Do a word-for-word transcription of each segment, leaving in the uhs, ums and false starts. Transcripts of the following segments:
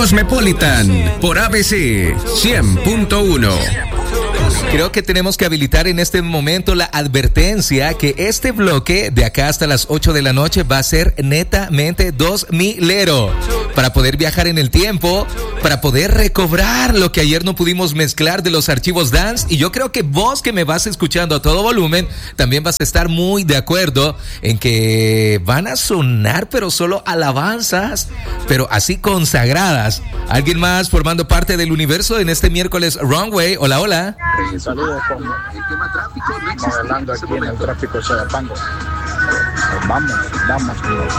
Cosmopolitan por A B C cien punto uno. Creo que tenemos que habilitar en este momento la advertencia que este bloque de acá hasta las ocho de la noche va a ser netamente dos milero. Para poder viajar en el tiempo, para poder recobrar lo que ayer no pudimos mezclar de los archivos dance. Y yo creo que vos que me vas escuchando a todo volumen, también vas a estar muy de acuerdo en que van a sonar, pero solo alabanzas, pero así consagradas. ¿Alguien más formando parte del universo en este miércoles Runway? Hola, hola. Saludos, con modelando aquí en el tráfico de Soyapango. Vamos, vamos,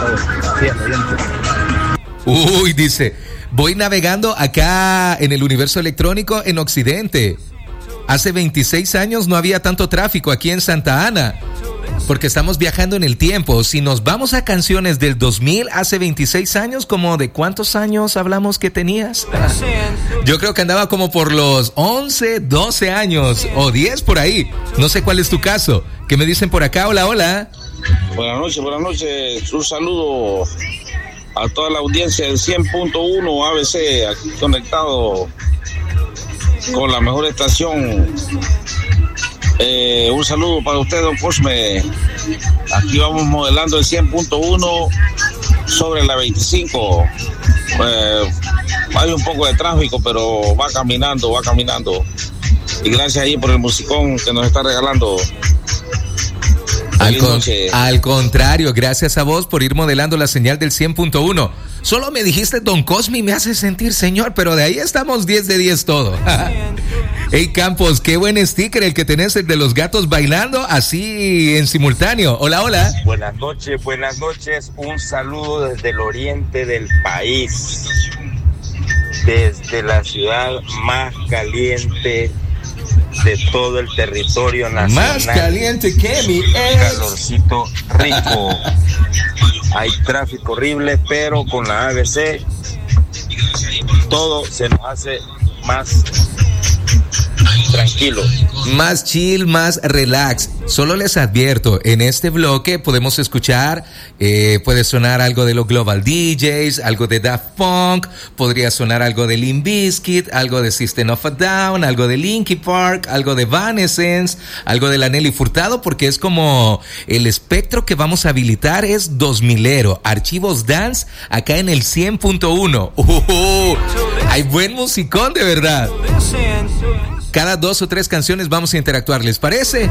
Uy, dice, voy navegando acá en el universo electrónico en Occidente. Hace veintiséis años no había tanto tráfico aquí en Santa Ana, porque estamos viajando en el tiempo. Si nos vamos a canciones del dos mil, hace veintiséis años, ¿como de cuántos años hablamos que tenías? Yo creo que andaba como por los once, doce años o diez por ahí. No sé cuál es tu caso. ¿Qué me dicen por acá? Hola, hola. Buenas noches, buenas noches. Un saludo a toda la audiencia del cien punto uno A B C, aquí conectado con la mejor estación. Eh, un saludo para usted, don Cosme. Aquí vamos modelando el cien punto uno sobre la veinticinco. Eh, hay un poco de tráfico, pero va caminando, va caminando. Y gracias ahí por el musicón que nos está regalando. Al, con, al contrario, gracias a vos por ir modelando la señal del cien punto uno. Solo me dijiste Don Cosme y me hace sentir señor, pero de ahí estamos diez de diez todo. Hey Campos, qué buen sticker el que tenés, el de los gatos bailando así en simultáneo. Hola, hola. Buenas noches, buenas noches. Un saludo desde el oriente del país, desde la ciudad más caliente de todo el territorio nacional. Más caliente que mi ex. Calorcito rico. Hay tráfico horrible, pero con la A B C todo se nos hace más tranquilo, más chill, más relax. Solo les advierto, en este bloque podemos escuchar, eh, puede sonar algo de los Global D Js, algo de Daft Punk, podría sonar algo de Limp Bizkit, algo de System of a Down, algo de Linkin Park, algo de Evanescence, algo de la Nelly Furtado, porque es como el espectro que vamos a habilitar es dos milero, archivos dance acá en el cien punto uno. Uh, hay buen musicón de verdad. Cada dos o tres canciones vamos a interactuar, ¿les parece?